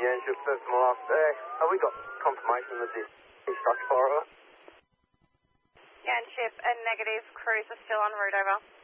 Yanship system lost. Have we got confirmation that the structure fire? Yanship and negative, crews are still en route, over.